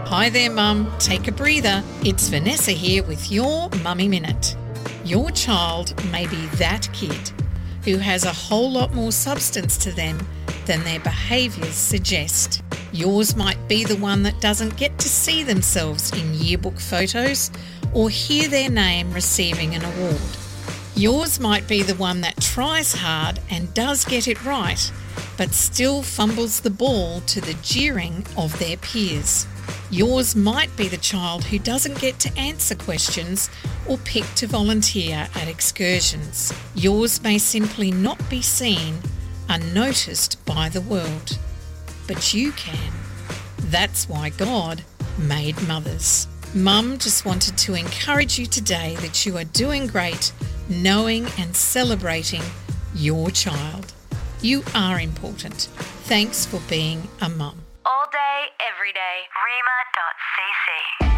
Hi there, Mum. Take a breather. It's Vanessa here with your Mummy Minute. Your child may be that kid who has a whole lot more substance to them than their behaviours suggest. Yours might be the one that doesn't get to see themselves in yearbook photos or hear their name receiving an award. Yours might be the one that tries hard and does get it right, but still fumbles the ball to the jeering of their peers. Yours might be the child who doesn't get to answer questions or pick to volunteer at excursions. Yours may simply not be seen, unnoticed by the world. But you can. That's why God made mothers. Mum just wanted to encourage you today that you are doing great, knowing and celebrating your child. You are important. Thanks for being a mum. All day, every day. Rima.cc